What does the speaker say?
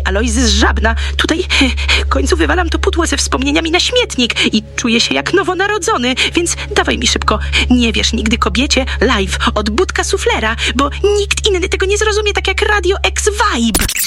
Alojz z Żabna. Tutaj w końcu wywalam to pudło ze wspomnieniami na śmietnik i czuję się jak nowonarodzony, więc dawaj mi szybko. Nie wierz nigdy kobiecie live od Budka Suflera, bo nikt inny tego nie zrozumie tak jak Radio X Vibe.